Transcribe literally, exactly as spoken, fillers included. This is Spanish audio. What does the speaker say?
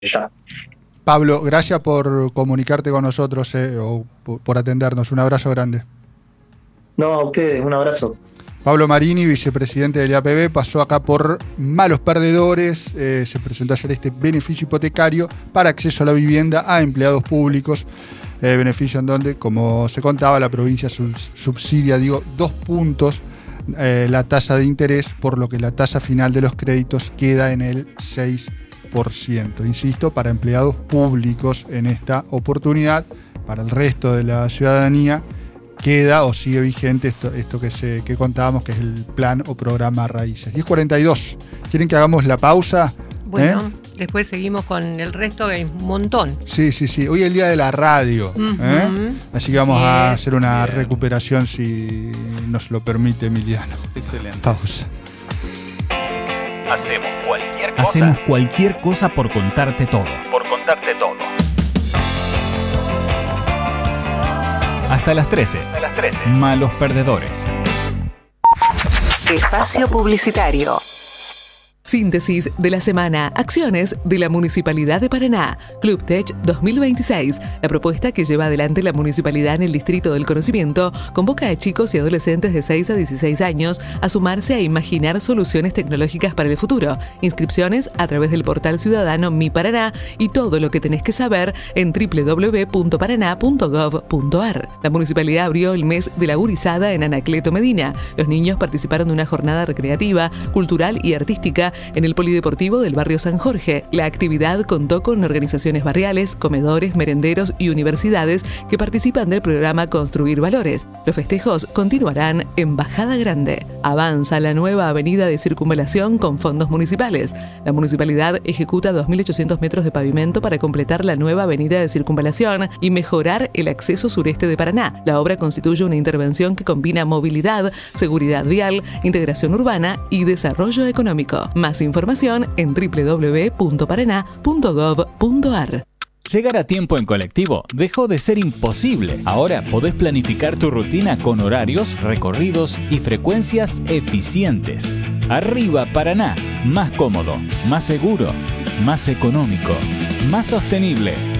ya. Pablo, gracias por comunicarte con nosotros eh, o por, por atendernos. Un abrazo grande. No, a ustedes, un abrazo. Pablo Marini, vicepresidente del I A P B, pasó acá por malos perdedores. Eh, se presentó ayer este beneficio hipotecario para acceso a la vivienda a empleados públicos. Eh, beneficio en donde, como se contaba, la provincia subsidia, digo, dos puntos eh, la tasa de interés, por lo que la tasa final de los créditos queda en el seis por ciento. Insisto, para empleados públicos en esta oportunidad. Para el resto de la ciudadanía queda o sigue vigente esto, esto que, se, que contábamos, que es el plan o programa Raíces. diez cuarenta y dos. ¿Quieren que hagamos la pausa? Bueno, ¿Eh? Después seguimos con el resto, que hay un montón. Sí, sí, sí. Hoy es el día de la radio. Uh-huh. ¿eh? Así que vamos sí, a hacer una bien. recuperación, si nos lo permite Emiliano. Excelente. Pausa. Hacemos cualquier cosa. Hacemos cualquier cosa por contarte todo. Por contarte todo. Hasta las trece. A las trece. Malos perdedores. Espacio publicitario. Síntesis de la semana. Acciones de la Municipalidad de Paraná. Club Tech dos mil veintiséis. La propuesta que lleva adelante la Municipalidad en el Distrito del Conocimiento convoca a chicos y adolescentes de seis a dieciséis años a sumarse a imaginar soluciones tecnológicas para el futuro. Inscripciones a través del portal ciudadano Mi Paraná y todo lo que tenés que saber en doble u doble u doble u punto paraná punto gov punto ar. La Municipalidad abrió el mes de la gurizada en Anacleto Medina. Los niños participaron de una jornada recreativa, cultural y artística en el Polideportivo del barrio San Jorge. La actividad contó con organizaciones barriales, comedores, merenderos y universidades que participan del programa Construir Valores. Los festejos continuarán en Bajada Grande. Avanza la nueva avenida de circunvalación con fondos municipales. La municipalidad ejecuta dos mil ochocientos metros de pavimento para completar la nueva avenida de circunvalación y mejorar el acceso sureste de Paraná. La obra constituye una intervención que combina movilidad, seguridad vial, integración urbana y desarrollo económico. Más información en doble u doble u doble u punto paraná punto gov punto ar. Llegar a tiempo en colectivo dejó de ser imposible. Ahora podés planificar tu rutina con horarios, recorridos y frecuencias eficientes. Arriba Paraná, más cómodo, más seguro, más económico, más sostenible.